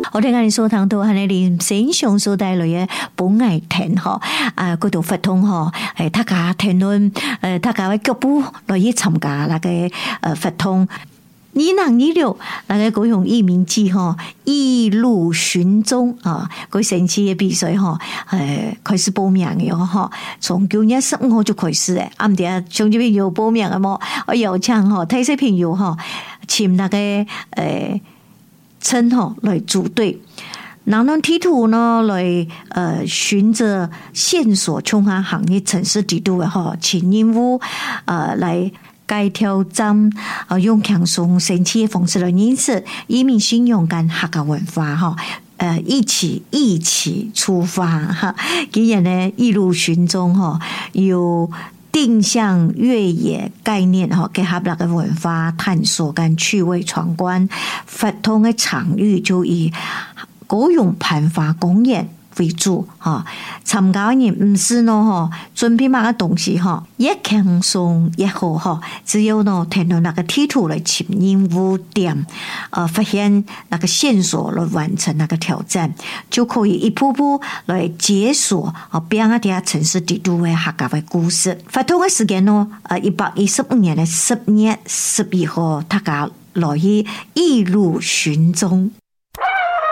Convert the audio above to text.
我哋啱先所談到係你線上所帶來嘅本藝亭嗬，嗰度佛通嗬，大家談論大家嘅腳步來去參加那個佛通。2026那個嗰種移民季嗬，一路尋蹤啊，嗰神奇嘅比賽嗬，開始報名嘅嗬，從9月15號就開始嘅，啱啲上這邊有報名嘅冇，我有請嗬，睇些朋友嗬，簽那個稱嗬來組隊，然後地圖呢來循着線索衝下行業城市地圖嘅嗬，請任務來。該挑戰用輕鬆神奇的方式來認識移民信仰跟客家文化哈，一起出發哈，今日呢一路尋蹤哈，有定向越野概念哈，結合那個文化探索跟趣味闖關，佛通的場域就以高雄盤華公園為主哈，參加人唔是呢哈，準備乜個東西哈，越輕鬆越好哈，只有呢聽到那個地圖來簽任務點，發現那個線索來完成那個挑戰，就可以一步步來解鎖邊一啲城市地圖嘅客家嘅故事。發通嘅時間呢，115年嘅10月11號，大家來去一路尋蹤。